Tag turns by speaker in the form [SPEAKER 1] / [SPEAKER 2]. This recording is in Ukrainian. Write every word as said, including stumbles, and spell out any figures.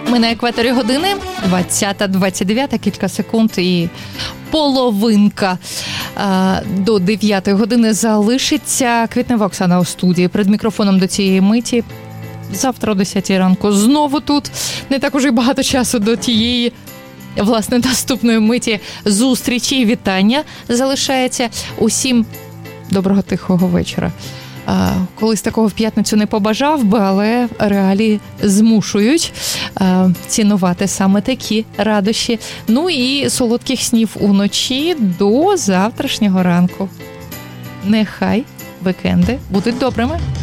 [SPEAKER 1] Ми на екваторі години, двадцята двадцять дев'ять, кілька секунд і половинка а, до дев'ятої години залишиться. Квітнева Оксана у студії. Перед мікрофоном до цієї миті. Завтра о десятій ранку знову тут. Не так уже й багато часу до тієї, власне, наступної миті зустрічі і вітання залишається. Усім доброго тихого вечора. А, колись такого в п'ятницю не побажав би, але реалії змушують а, цінувати саме такі радощі. Ну і солодких снів уночі до завтрашнього ранку. Нехай вікенди будуть добрими.